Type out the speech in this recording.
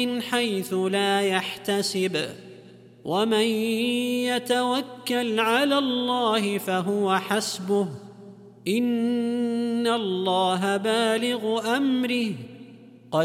من حيث لا يحتسب ومن يتوكل على الله فهو حسبه إن الله بالغ أمره